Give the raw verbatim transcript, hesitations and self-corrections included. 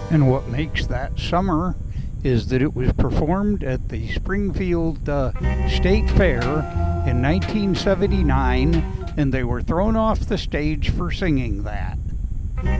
And what makes that summer is that it was performed at the Springfield uh, State Fair in nineteen seventy-nine, and they were thrown off the stage for singing that.